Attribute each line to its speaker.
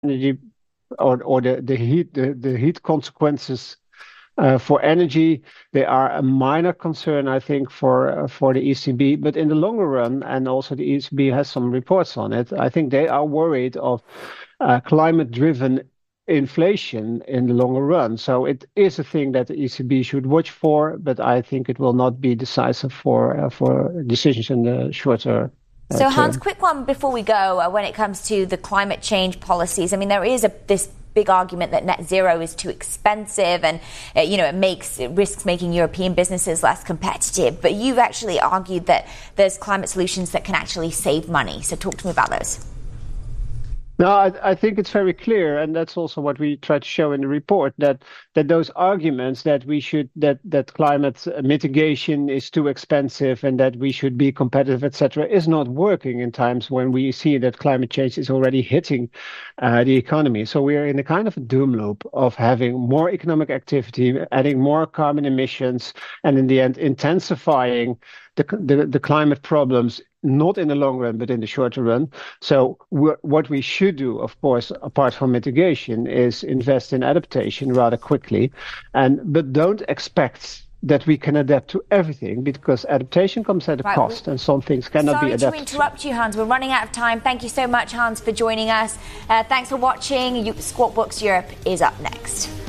Speaker 1: energy or the heat consequences for energy, they are a minor concern, I think, for the ECB. But in the longer run, and also the ECB has some reports on it, I think they are worried of climate-driven inflation in the longer run. So it is a thing that the ECB should watch for, but I think it will not be decisive for decisions in the shorter
Speaker 2: So, Hans,
Speaker 1: term.
Speaker 2: quick one before we go. When it comes to the climate change policies, I mean, there is this big argument that net zero is too expensive and, it risks making European businesses less competitive. But you've actually argued that there's climate solutions that can actually save money. So talk to me about those.
Speaker 1: No, I think it's very clear, and that's also what we try to show in the report, that those arguments that climate mitigation is too expensive and that we should be competitive, etc., is not working in times when we see that climate change is already hitting the economy. So we are in a kind of a doom loop of having more economic activity, adding more carbon emissions, and in the end intensifying the climate problems, not in the long run, but in the shorter run. So what we should do, of course, apart from mitigation, is invest in adaptation rather quickly, but don't expect that we can adapt to everything, because adaptation comes at a cost, and some things cannot be adapted.
Speaker 2: Sorry to interrupt you, Hans. We're running out of time. Thank you so much, Hans, for joining us. Thanks for watching. Squawk Box Europe is up next.